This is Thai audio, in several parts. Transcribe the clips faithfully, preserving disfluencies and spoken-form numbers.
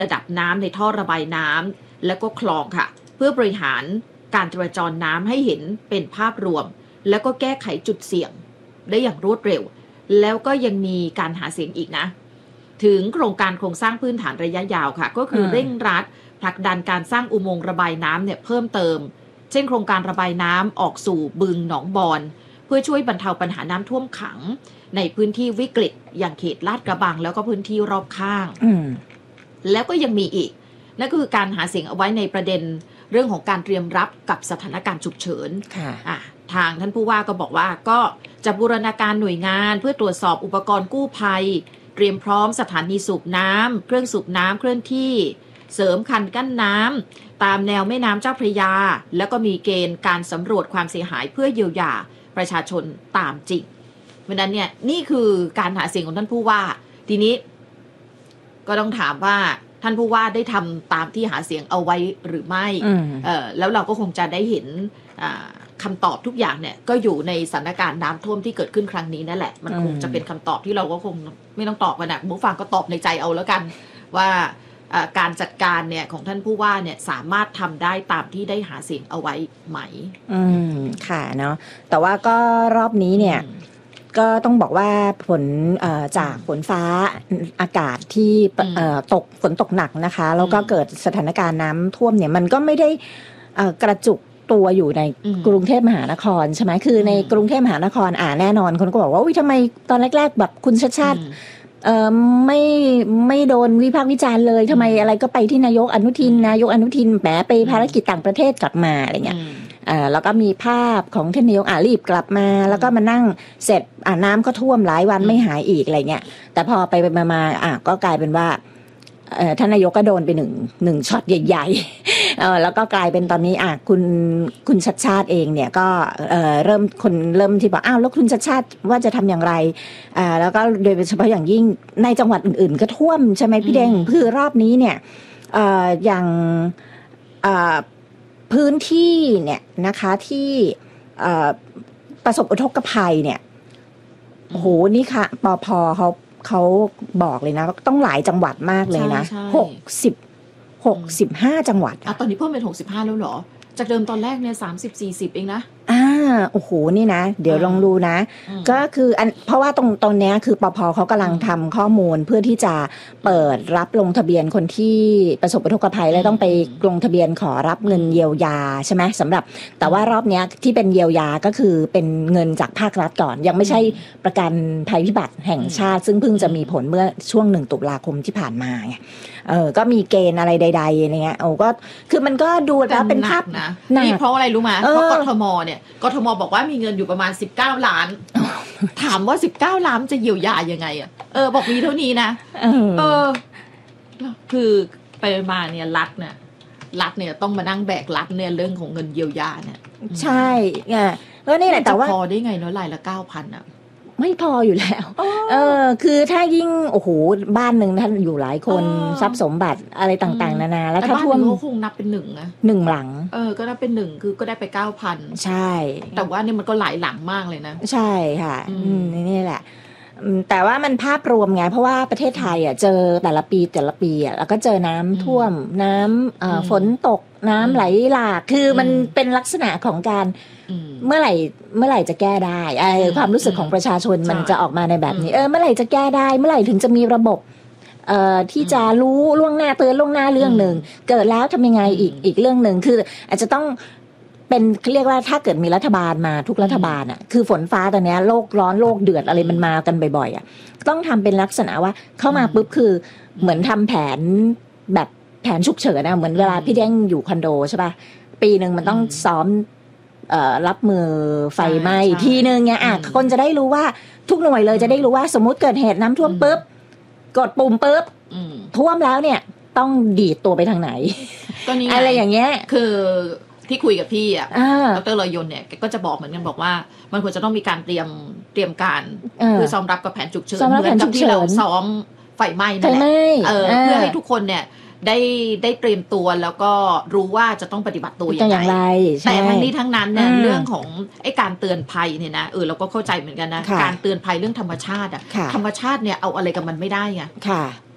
ระดับน้ำในท่อระบายน้ำและก็คลองค่ะเพื่อบริหารการจราจรน้ำให้เห็นเป็นภาพรวมแล้วก็แก้ไขจุดเสี่ยงได้อย่างรวดเร็วแล้วก็ยังมีการหาเสียงอีกนะถึงโครงการโครงสร้างพื้นฐานระยะยาวค่ะก็คือเร่งรัดผลักดันการสร้างอุโมงค์ระบายน้ำเนี่ยเพิ่มเติมเช่นโครงการระบายน้ำออกสู่บึงหนองบอนเพื่อช่วยบรรเทาปัญหาน้ำท่วมขังในพื้นที่วิกฤตอย่างเขตลาดกระบังแล้วก็พื้นที่รอบข้างแล้วก็ยังมีอีกนั่นก็คือการหาเสียงเอาไว้ในประเด็นเรื่องของการเตรียมรับกับสถานการณ์ฉุกเฉินค่ะทางท่านผู้ว่าก็บอกว่าก็จะบูรณาการหน่วยงานเพื่อตรวจสอบอุปกรณ์กู้ภัยเตรียมพร้อมสถานีสูบน้ำเครื่องสูบน้ำเคลื่อนที่เสริมคันกั้นน้ำตามแนวแม่น้ำเจ้าพระยาแล้วก็มีเกณฑ์การสำรวจความเสียหายเพื่อเยียวยาประชาชนตามจริงเพราะนั้นเนี่ยนี่คือการหาเสียงของท่านผู้ว่าทีนี้ก็ต้องถามว่าท่านผู้ว่าได้ทำตามที่หาเสียงเอาไว้หรือไม่เออแล้วเราก็คงจะได้เห็นคำตอบทุกอย่างเนี่ยก็อยู่ในสถานการณ์น้ำท่วมที่เกิดขึ้นครั้งนี้นั่นแหละมันคงจะเป็นคำตอบที่เราก็คงไม่ต้องตอบกันนะผู้ฟังก็ตอบในใจเอาแล้วกันว่าการจัดการเนี่ยของท่านผู้ว่าเนี่ยสามารถทำได้ตามที่ได้หาเสียงเอาไว้ไหมอืมค่ะเนาะแต่ว่าก็รอบนี้เนี่ยก็ต้องบอกว่าผลจากฝนฟ้าอากาศที่ตกฝนตกหนักนะคะแล้วก็เกิดสถานการณ์น้ำท่วมเนี่ยมันก็ไม่ได้กระจุกตัวอยู่ในกรุงเทพมหานครใช่ไหมคือในกรุงเทพมหานครอ่าแน่นอนคนก็บอกว่าอุ้ยทำไมตอนแรกๆแบบคุณชัชชาติเอ่อไม่ไม่โดนวิพากษ์วิจารณ์เลยทำไมอะไรก็ไปที่นายกอนุทินนายกอนุทินแหมไปภารกิจต่างประเทศกลับมาอะไรเงี้ยอ่าแล้วก็มีภาพของท่านนายกอ่ารีบกลับมาแล้วก็มานั่งเสร็จอ่าน้ำก็ท่วมหลายวันไม่หายอีกอะไรเงี้ยแต่พอไปไปมาอ่าก็กลายเป็นว่าเอ่อท่านนายกก็โดนไปหนึ่งหนึ่งช็อตใหญ่ๆเออแล้วก็กลายเป็นตอนนี้อ่ะคุณคุณชัชชาติเองเนี่ยก็เอ่อเริ่มคนเริ่มที่บอกอ้าวแล้วคุณชัชชาติว่าจะทำอย่างไรอ่าแล้วก็โดยเฉพาะอย่างยิ่งในจังหวัดอื่นๆก็ท่วมใช่ไหมพี่เด้งคือรอบนี้เนี่ยเอ่ออย่างเอ่อพื้นที่เนี่ยนะคะที่เอ่อประสบอุทกภัยเนี่ยโอ้โหนี่ค่ะปภเขาเขาบอกเลยนะต้องหลายจังหวัดมากเลยนะหกสิบหกสิบห้าจังหวัดอ่ะตอนนี้เพิ่มเป็นหกสิบห้าแล้วเหรอจากเดิมตอนแรกเนี่ยสามสิบสี่สิบเองนะอ่าโอ้โหนี่นะเดี๋ยวลองดูนะก็คืออันเพราะว่าตรงตรงนี้คือปภเขากำลังทำข้อมูลเพื่อที่จะเปิดรับลงทะเบียนคนที่ประสบอุทกภัยแล้วต้องไปลงทะเบียนขอรับเงินเยียวยาใช่ไหมสำหรับแต่ว่ารอบนี้ที่เป็นเยียวยาก็คือเป็นเงินจากภาครัฐก่อนยังไม่ใช่ประกันภัยพิบัติแห่งชาติซึ่งเพิ่งจะมีผลเมื่อช่วงหนึ่งตุลาคมที่ผ่านมาไงเออก็มีเกณฑ์อะไรใดๆอะไรเงี้ยโอ้ก็คือมันก็ดูแล้วเป็นภาพนะนี่เพราะอะไรรู้ไหมเพราะกทมเนี่ยกทมบอกว่ามีเงินอยู่ประมาณสิบเก้าล้านถามว่าสิบเก้าล้านจะเยียวยายังไงอ่ะเออบอกมีเท่านี้นะเออคือไปมาเนี่ยรัฐเนี่ยรัฐเนี่ยต้องมานั่งแบกรัฐเนี่ยเรื่องของเงินเยียวยาเนี่ยใช่ไงก็นี่แหละแต่ว่าพอได้ไงเนาะรายละเก้าพันอ่ะไม่พออยู่แล้วเออคือถ้ายิ่งโอ้โหบ้านหนึ่งท่านอยู่หลายคนทรัพย์สมบัติอะไรต่างๆนานาแล้วถ้าท่วมก็คงนับเป็นหนึ่งนะหนึ่งหลังเออก็นับเป็นหนึ่งคือก็ได้ไปเก้าพันใช่แต่ว่านี่มันก็หลายหลังมากเลยนะใช่ค่ะอืมนี่แหละแต่ว่ามันภาพรวมไงเพราะว่าประเทศไทยอ่ะเจอแต่ละปีแต่ละปีอ่ะแล้วก็เจอน้ำท่วมน้ำฝนตกน้ำไหลหลากคือมันเป็นลักษณะของการเมื่อไหร่เมื่อไหร่จะแก้ได้ความรู้สึกของประชาชนมันจะออกมาในแบบนี้เออเมื่อไหร่จะแก้ได้เมื่อไหร่ถึงจะมีระบบเอ่อที่จะรู้ล่วงหน้าเตือนล่วงหน้าเรื่องนึงเกิดแล้วทำยังไงอีกอีกเรื่องนึงคืออาจจะต้องเป็นเรียกว่าถ้าเกิดมีรัฐบาลมาทุกรัฐบาลอ่ะคือฝนฟ้าตอนนี้โลกร้อนโลกเดือดอะไรมันมากันบ่อยๆอ่ะต้องทำเป็นลักษณะว่าเข้ามาปุ๊บคือเหมือนทำแผนแบบแผนฉุกเฉินนะเหมือนเวลาพี่แดงอยู่คอนโดใช่ป่ะปีนึงมันต้องซ้อมเอ่อรับมือไฟไหม้ทีนึงเงี้ยอ่ะคนจะได้รู้ว่าทุกหน่วยเลยจะได้รู้ว่าสมมุติเกิดเหตุน้ำท่วมปุ๊บกดปุ่มปุ๊บท่วมแล้วเนี่ยต้องดีดตัวไปทางไหนอะไรอย่างเงี้ยคือที่คุยกับพี่อ่ะดร.รอยนเนี่ยก็จะบอกเหมือนกันบอกว่ามันควรจะต้องมีการเตรียมเตรียมการเพื่อซ้อมรับกับแผนฉุกเฉินเหมือนกับที่เราซ้อมไฟไหม้นั่นแหละเออเพื่อให้ทุกคนเนี่ยได้ได้เตรียมตัวแล้วก็รู้ว่าจะต้องปฏิบัติตัวอย่างไรแต่ทั้งนี้ทั้งนั้นเนี่ยเรื่องของไอ้การเตือนภัยเนี่ยนะเออเราก็เข้าใจเหมือนกันนะการเตือนภัยเรื่องธรรมชาติอ่ะธรรมชาติเนี่ยเอาอะไรกับมันไม่ได้ไง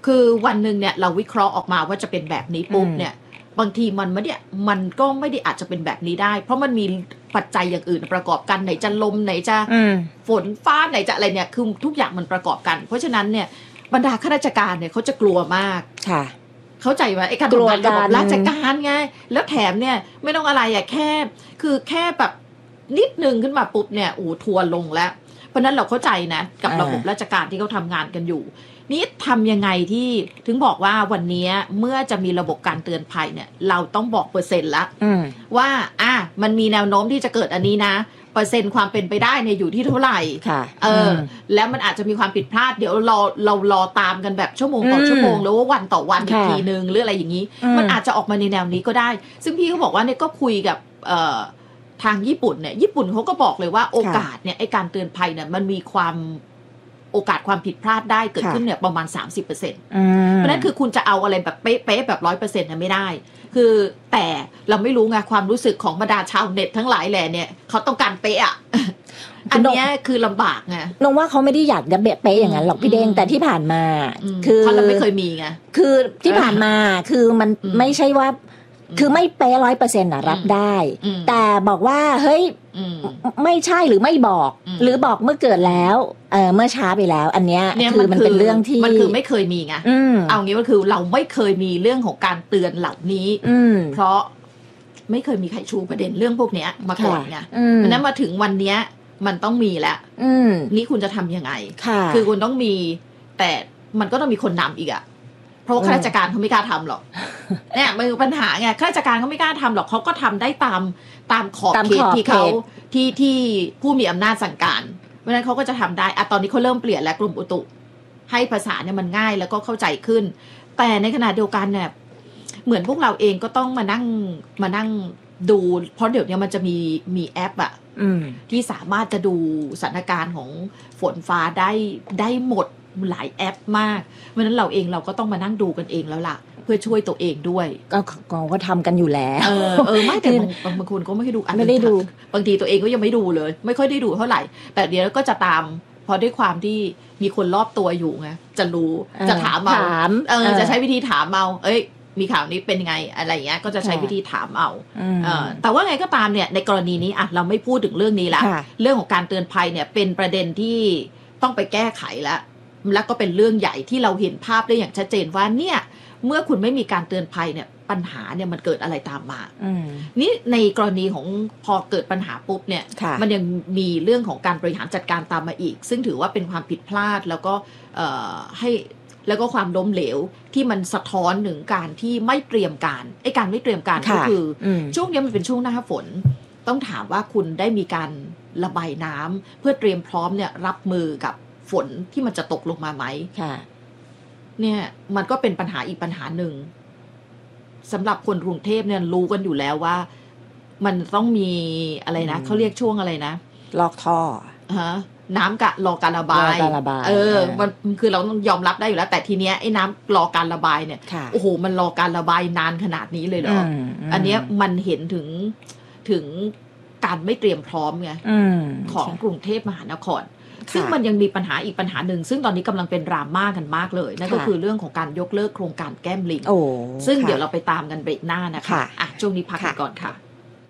คือวันหนึ่งเนี่ยเราวิเคราะห์ออกมาว่าจะเป็นแบบนี้ปุ๊บเนี่ยบางทีมันไม่ได้มันก็ไม่ได้อาจจะเป็นแบบนี้ได้เพราะมันมีปัจจัยอย่างอื่นประกอบกันไหนจะลมไหนจะฝนฟ้าไหนจะอะไรเนี่ยคือทุกอย่างมันประกอบกันเพราะฉะนั้นเนี่ยบรรดาข้าราชการเนี่ยเขาจะกลัวมากค่ะเข้าใจว่าไอ้การทำงานระบบราชการไงแล้วแถมเนี่ยไม่ต้องอะไรอ่ะแค่คือแค่แบบนิดนึงขึ้นมาปุ๊บเนี่ยโอ้ทัวร์ลงแล้วเพราะนั้นเราเข้าใจนะกับระบบราชการที่เขาทำงานกันอยู่นี่ทำยังไงที่ถึงบอกว่าวันนี้เมื่อจะมีระบบการเตือนภัยเนี่ยเราต้องบอกเปอร์เซ็นต์ละว่าอ่ะมันมีแนวโน้มที่จะเกิดอันนี้นะเปอร์เซ็นต์ความเป็นไปได้เนี่ยอยู่ที่เท่าไหร่เออแล้วมันอาจจะมีความผิดพลาดเดี๋ยวเราเรารอตามกันแบบชั่วโมงต่อชั่วโมงหรือว่าวันต่อวันอีกทีนึงหรืออะไรอย่างนี้มันอาจจะออกมาในแนวนี้ก็ได้ซึ่งพี่เขาบอกว่าเนี่ยก็คุยกับเอ่อทางญี่ปุ่นเนี่ยญี่ปุ่นเขาก็บอกเลยว่าโอกาสเนี่ยไอ้การเตือนภัยเนี่ยมันมีความโอกาสความผิดพลาดได้เกิดขึ้นเนี่ยประมาณ สามสิบเปอร์เซ็นต์ เพราะนั้นคือคุณจะเอาอะไรแบบเป๊ะๆแบบ ร้อยเปอร์เซ็นต์ น่ะไม่ได้คือแต่เราไม่รู้ไงความรู้สึกของบรรดาชาวเน็ตทั้งหลายแหล่เนี่ยเขาต้องการเป๊ะอ่ะอันนี้คือลำบากไงน้องว่าเขาไม่ได้อยากจะเป๊ะอย่างนั้นหรอกพี่เด้งแต่ที่ผ่านมาคือเขาไม่เคยมีไงคือที่ผ่านมาคือมันไม่ใช่ว่าคือไม่เป๊ะร้อยเปอร์เซ็นต์นะรับได้แต่บอกว่าเฮ้ยไม่ใช่หรือไม่บอกหรือบอกเมื่อเกิดแล้วเออเมื่อช้าไปแล้วอันเนี้ยคือมันเป็นเรื่องที่มันคือไม่เคยมีไงเอางี้ก็คือเราไม่เคยมีเรื่องของการเตือนเหล่านี้เพราะไม่เคยมีใครชูประเด็นเรื่องพวกเนี้ยมาก่อนไงเพราะนั้นมาถึงวันเนี้ยมันต้องมีแล้วนี่คุณจะทำยังไงคือคุณต้องมีแต่มันก็ต้องมีคนนำอีกอะเพราะข้าราชการเขาไม่กล้าทำหรอกเนี่ยมันคือปัญหาไงข้าราชการเขาไม่กล้าทำหรอกเขาก็ทำได้ตามตามขอบเขตที่เขาที่ที่ผู้มีอำนาจสั่งการเพราะฉะนั้นเขาก็จะทำได้อะตอนนี้เขาเริ่มเปลี่ยนแล้วกรมอุตุให้ภาษาเนี่ยมันง่ายแล้วก็เข้าใจขึ้นแต่ในขณะเดียวกันเนี่ยเหมือนพวกเราเองก็ต้องมานั่งมานั่งดูเพราะเดี๋ยวนี้มันจะมีมีแอปอะที่สามารถจะดูสถานการณ์ของฝนฟ้าได้ได้หมดหลายแอปมากเพราะนั้นเราเองเราก็ต้องมานั่งดูกันเองแล้วล่ะเพื่อช่วยตัวเองด้วยก็ก็ทำกันอยู่แล้วเออเออไม่แต่บางบางคนก็ไม่ได้ดูไม่ได้ดูบางทีตัวเองก็ยังไม่ดูเลยไม่ค่อยได้ดูเท่าไหร่แต่เดี๋ยวก็จะตามพอด้วยความที่มีคนรอบตัวอยู่ไงจะรู้จะถามเอาเออจะใช้วิธีถามเอาเอ้ยมีข่าวนี้เป็นยังไงอะไรเงี้ยก็จะใช้วิธีถามเอาเออแต่ว่าไงก็ตามเนี่ยในกรณีนี้อ่ะเราไม่พูดถึงเรื่องนี้ละเรื่องของการเตือนภัยเนี่ยเป็นประเด็นที่ต้องไปแก้ไขแล้วแล้วก็เป็นเรื่องใหญ่ที่เราเห็นภาพได้อย่างชัดเจนว่าเนี่ยเมื่อคุณไม่มีการเตือนภัยเนี่ยปัญหาเนี่ยมันเกิดอะไรตามมานี่ในกรณีของพอเกิดปัญหาปุ๊บเนี่ยมันยังมีเรื่องของการบริหารจัดการตามมาอีกซึ่งถือว่าเป็นความผิดพลาดแล้วก็ให้แล้วก็ความล้มเหลวที่มันสะท้อนถึงการที่ไม่เตรียมการไอ้การไม่เตรียมการก็คือช่วงนี้มันเป็นช่วงหน้าฝนต้องถามว่าคุณได้มีการระบายน้ำเพื่อเตรียมพร้อมเนี่ยรับมือกับฝนที่มันจะตกลงมาไหมเนี่ยมันก็เป็นปัญหาอีกปัญหาหนึ่งสำหรับคนกรุงเทพเนี่ยรู้กันอยู่แล้วว่ามันต้องมีอะไรนะเขาเรียกช่วงอะไรนะลอกท่อฮะน้ำกะรอการระบายเออมันคือเราต้องยอมรับได้อยู่แล้วแต่ทีเนี้ยไอ้น้ำรอการระบายเนี่ยโอ้โหมันรอการระบายนานขนาดนี้เลยเหรออันเนี้ยมันเห็นถึงถึงการไม่เตรียมพร้อมไงของกรุงเทพมหานครซึ่งมันยังมีปัญหาอีกปัญหาหนึ่งซึ่งตอนนี้กำลังเป็นดราม่ากันมากเลยนั่นก็คือเรื่องของการยกเลิกโครงการแก้มลิงซึ่งเดี๋ยวเราไปตามกันเบรกหน้านะคะอ่ะช่วงนี้พักกันก่อนค่ะ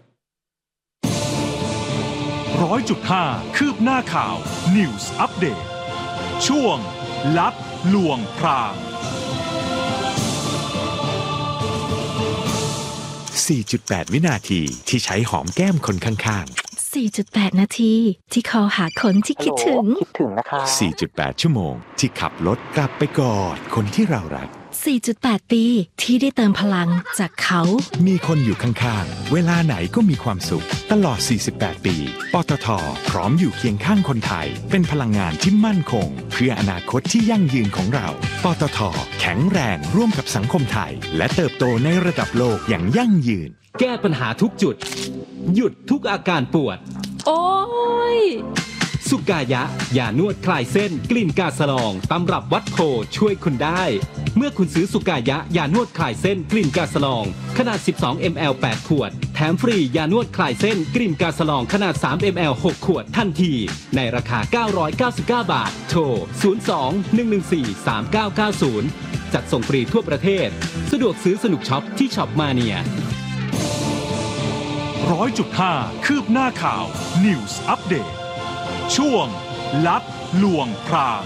ร้อยจุดห้าคืบหน้าข่าว News Update ช่วงลัดลวงพรางสี่จุดแปด วินาทีที่ใช้หอมแก้มคนข้างๆสี่จุดแปด นาทีที่คอหาคนที่คิดถึงคิดถึงนะคะสี่จุดแปด ชั่วโมงที่ขับรถกลับไปกอดคนที่เรารักสี่จุดแปด ปีที่ได้เติมพลังจากเขามีคนอยู่ข้างๆเวลาไหนก็มีความสุขตลอดสี่สิบแปดปีปตท.พร้อมอยู่เคียงข้างคนไทยเป็นพลังงานที่มั่นคงเพื่ออนาคตที่ยั่งยืนของเราปตท.แข็งแรงร่วมกับสังคมไทยและเติบโตในระดับโลกอย่างยั่งยืนแก้ปัญหาทุกจุดหยุดทุกอาการปวดโอ้ยสุกายะยานวดคลายเส้นกลิ่นกาสลองตำรับวัดโพช่วยคุณได้เมื่อคุณซื้อสุกายะยานวดคลายเส้นกลิ่นกาสลองขนาด สิบสองมิลลิลิตร แปด ขวดแถมฟรียานวดคลายเส้นกลิ่นกาสลองขนาด สามมิลลิลิตร หก ขวดทันทีในราคาเก้าร้อยเก้าสิบเก้าบาทโทรศูนย์ สอง หนึ่ง หนึ่ง สี่ สาม เก้า เก้า ศูนย์จัดส่งฟรีทั่วประเทศสะดวกซื้อสนุกช็อปที่ช็อปมาเนียร้อยจุดห้าคืบหน้าข่าว News Update ช่วงลัดลวงพราง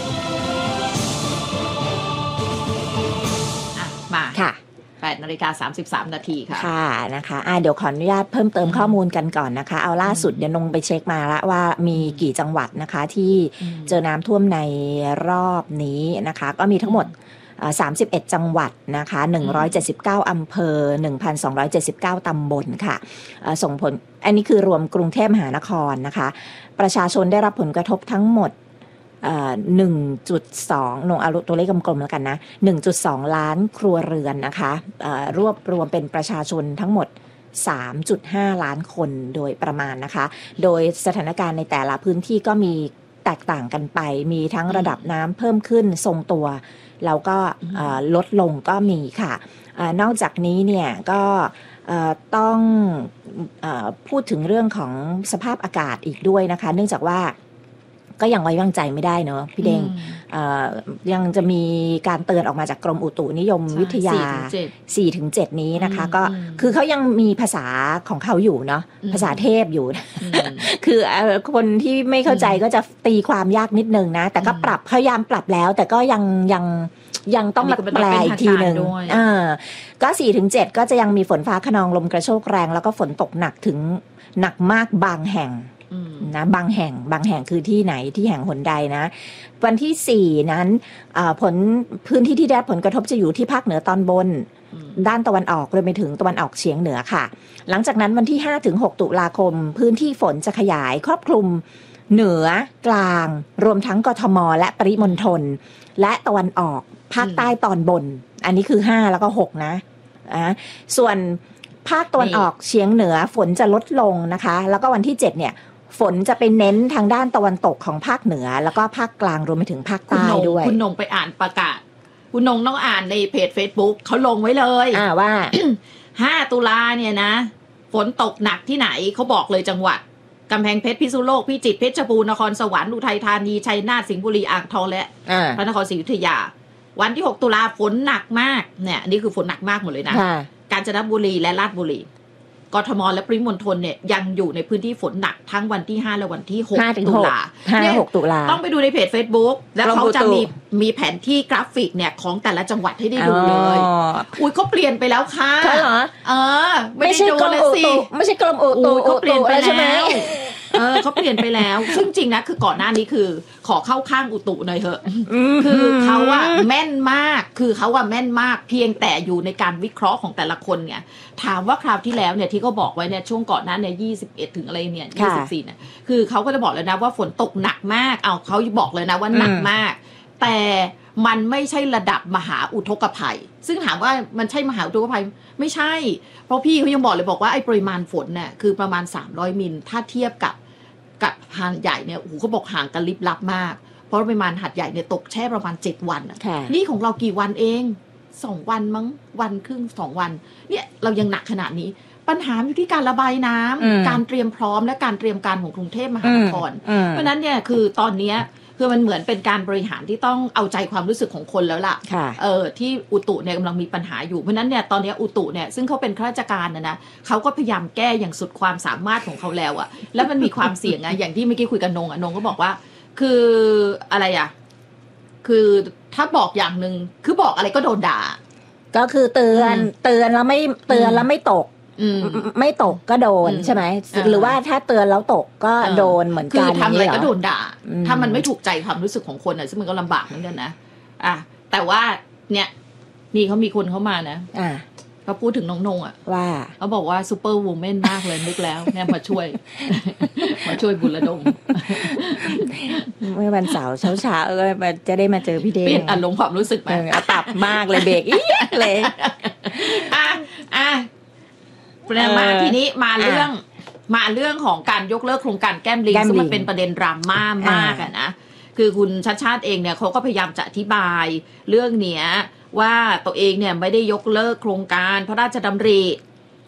มาค่ะแปดนาฬิกาสามสิบสามนาทีค่ะค่ะนะคะอ่ะเดี๋ยวขออนุญาตเพิ่มเติมข้อมูลกันก่อนนะคะเอาล่าสุดเดี๋ยวนงไปเช็คมาแล้วว่ามีกี่จังหวัดนะคะที่เจอน้ำท่วมในรอบนี้นะคะก็มีทั้งหมดสามสิบเอ็ดจังหวัดนะคะหนึ่งร้อยเจ็ดสิบเก้าอำเภอ หนึ่งพันสองร้อยเจ็ดสิบเก้า ตำบลค่ะส่งผลอันนี้คือรวมกรุงเทพมหานครนะคะประชาชนได้รับผลกระทบทั้งหมดหนึ่งจุดสอง ลงเอาตัวเลขกลมๆแล้วกันนะ หนึ่งจุดสอง ล้านครัวเรือนนะคะรวบรวมเป็นประชาชนทั้งหมด สามจุดห้า ล้านคนโดยประมาณนะคะโดยสถานการณ์ในแต่ละพื้นที่ก็มีแตกต่างกันไปมีทั้งระดับน้ำเพิ่มขึ้นทรงตัวแล้วก็ลดลงก็มีค่ะนอกจากนี้เนี่ยก็ต้องพูดถึงเรื่องของสภาพอากาศอีกด้วยนะคะเนื่องจากว่าก็ยังไว้วางใจไม่ได้เนอะพี่เด้งยังจะมีการเตือนออกมาจากกรมอุตุนิยมวิทยา สี่ถึงเจ็ด นี้นะคะก็คือเขายังมีภาษาของเขาอยู่เนาะภาษาเทพอยู่คือคนที่ไม่เข้าใจก็จะตีความยากนิดนึงนะแต่ก็ปรับพยายามปรับแล้วแต่ก็ยังยังยังต้องมาแปลอีกทีนึงอ่าก็ สี่ถึงเจ็ด ก็จะยังมีฝนฟ้าคะนองลมกระโชกแรงแล้วก็ฝนตกหนักถึงหนักมากบางแห่งนะบางแห่งบางแห่งคือที่ไหนที่แห่งหนใดนะวันที่สี่นั้นผลพื้นที่ที่ได้รับผลกระทบจะอยู่ที่ภาคเหนือตอนบนด้านตะวันออกรวมไปถึงตะวันออกเฉียงเหนือค่ะหลังจากนั้นวันที่ห้าถึงหกตุลาคมพื้นที่ฝนจะขยายครอบคลุมเหนือกลางรวมทั้งกทมและปริมณฑลและตะวันออกภาคใต้ตอนบนอันนี้คือห้าแล้วก็หกนะอ่ะส่วนภาคตะวันออกเฉียงเหนือฝนจะลดลงนะคะแล้วก็วันที่เจ็ดเนี่ยฝนจะไปเน้นทางด้านตะวันตกของภาคเหนือแล้วก็ภาคกลางรวมไปถึงภาคใต้ด้วยคุณนงไปอ่านประกาศคุณนงต้องอ่านในเพจ Facebook เขาลงไว้เลยอ่าว่าห้าตุลาเนี่ยนะฝนตกหนักที่ไหนเขาบอกเลยจังหวัดกำแพงเพชรพิษณุโลกพิจิตรเพชรบูรณ์นครสวรรค์อุทัยธานีชัยนาทสิงห์บุรีอ่างทองและพระนครศรีอยุธยาวันที่หกตุลาฝนหนักมากเนี่ยนี่คือฝนหนักมากหมดเลยนะกาญจนบุรีและราชบุรีกทมและปริมณฑลเนี่ยยังอยู่ในพื้นที่ฝนหนักทั้งวันที่ห้าและวันที่หกตุลาเนี่ยหกตุลาต้องไปดูในเพจ Facebook แล้วเขาจะมีมีแผนที่กราฟิกเนี่ยของแต่ละจังหวัดให้ได้ดูเลยอุ้ยเขาเปลี่ยนไปแล้วค่ะใช่เหรอเออไม่ได้ดูเลยสิไม่ใช่กรมอุตุเขาเปลี่ยนไปแล้วเออเขาเปลี่ยนไปแล้วซึ่งจริงนะคือก่อนหน้านี้คือขอเข้าข้างอุตุหน่อยเถอะคือเขาอะแม่นมากคือเขาอะแม่นมากเพียงแต่อยู่ในการวิเคราะห์ของแต่ละคนเนี่ยถามว่าคราวที่แล้วเนี่ยที่เขาบอกไว้เนี่ยช่วงก่อนหน้าเนี่ยยี่สิบเอ็ดถึงอะไรเนี่ยยี่สิบสี่เนี่ยคือเขาก็จะบอกเลยนะว่าฝนตกหนักมากเอาเขาบอกเลยนะว่าหนักมากแต่มันไม่ใช่ระดับมหาอุทกภัยซึ่งถามว่ามันใช่มหาอุทกภัยไม่ใช่เพราะพี่เขายังบอกเลยบอกว่าไอ้ปริมาณฝนเนี่ยคือประมาณสามร้อยมิลถ้าเทียบกับกับหาดใหญ่เนี่ยโอ้โหเขาบอกห่างกันลิบลับมากเพราะปริมาณหาดใหญ่เนี่ยตกแช่ประมาณเจ็ดวันนี่ของเรากี่วันเองสองวันมั้งวันครึ่งสองวันเนี่ยเรายังหนักขนาดนี้ปัญหาอยู่ที่การระบายน้ำการเตรียมพร้อมและการเตรียมการของกรุงเทพมหานครเพราะนั้นเนี่ยคือตอนนี้คือมันเหมือนเป็นการบริหารที่ต้องเอาใจความรู้สึกของคนแล้วล่ะเออที่อุตุเนี่ยกำลังมีปัญหาอยู่เพราะนั้นเนี่ยตอนนี้อุตุเนี่ยซึ่งเขาเป็นข้าราชการนะนะเขาก็พยายามแก้อย่างสุดความสามารถของเขาแล้วอะแล้วมันมีความเสี่ยงอะอย่างที่เมื่อกี้คุยกับนงอะนงก็บอกว่าคืออะไรอะคือถ้าบอกอย่างนึงคือบอกอะไรก็โดนด่าก็คือเตือนเตือนแล้วไม่เตือนแล้วไม่ตกไม่ตกก็โดนใช่ไหมหรือว่าถ้าเตือนแล้วตกก็โดนเหมือนกันคือทำอะไรก็โดนด่าถ้ามันไม่ถูกใจความรู้สึกของคนอ่ะซึ่งมันก็ลำบากเหมือนกันนะอ่ะแต่ว่าเนี่ยนี่เขามีคนเข้ามานะอ่าเขาพูดถึงน้องนงอ่ะว่าเขาบอกว่าซูเปอร์วูแมนมากเลยนึกแล้วเนี่ยมาช่วยมาช่วยบุญระดมเมื่อวันเสาร์เช้าเช้าก็จะได้มาเจอพี่เด้งเปลี่ยนอารมณ์ความรู้สึกไหมปรับมากเลยเบรกอีกเลยอ่ะอ่ะมาทีนี้มาเรื่องมาเรื่องของการยกเลิกโครงการแก้มลิงซึ่งมันเป็นประเด็นดราม่ามากอะนะคือคุณชัชชาติเองเนี่ยเขาก็พยายามจะอธิบายเรื่องเนี้ยว่าตัวเองเนี่ยไม่ได้ยกเลิกโครงการพระราชดำริ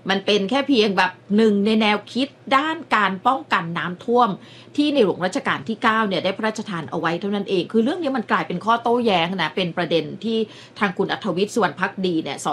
มันเป็นแค่เพียงแบบหนึ่งในแนวคิดด้านการป้องกันน้ำท่วมที่ในหลวงรัชกาลที่เก้าเนี่ยได้พระราชทานเอาไว้เท่านั้นเองคือเรื่องนี้มันกลายเป็นข้อโต้แย้งนะเป็นประเด็นที่ทางคุณอัธวิทย์ สุวรรณภักดีเนี่ยส